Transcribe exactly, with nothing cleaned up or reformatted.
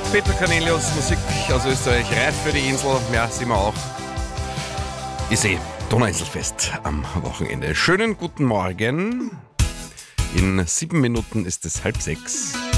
Peter Cornelius, Musik aus Österreich, reif für die Insel, ja, sind wir auch. Ich sehe Donauinselfest am Wochenende. Schönen guten Morgen. In sieben Minuten ist es halb sechs.